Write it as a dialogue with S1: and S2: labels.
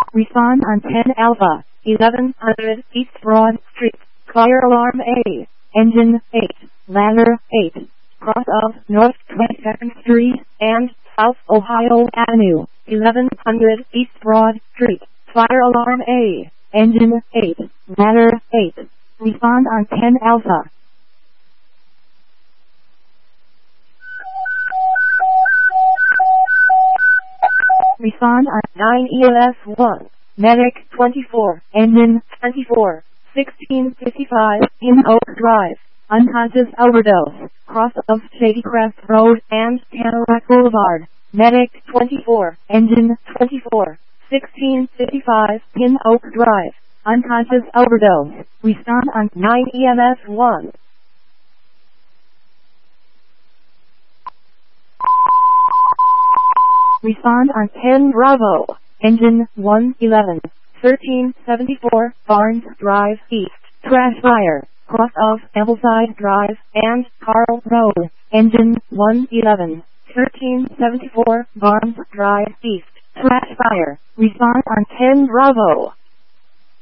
S1: Respond on 10 Alpha, 1100 East Broad Street. Fire alarm A. Engine 8. Ladder 8. Cross of North 22nd Street and South Ohio Avenue, 1100 East Broad Street. Fire alarm A. Engine 8. Ladder 8. Respond on 10 Alpha. Respond on 9 ELS 1. Medic 24. Engine 24. 1655 in Oak Drive. Unconscious overdose. Cross of Shady Crest Road and Tamarack Boulevard. Medic 24. Engine 24. 1655 in Oak Drive. Unconscious overdose. Respond on 9 EMS 1. Respond on 10 Bravo. Engine 111. 1374 Barnes Drive East. Crash fire. Cross of Ambleside Drive and Carl Road. Engine 111. 1374 Barnes Drive East. Crash fire. Respond on 10 Bravo.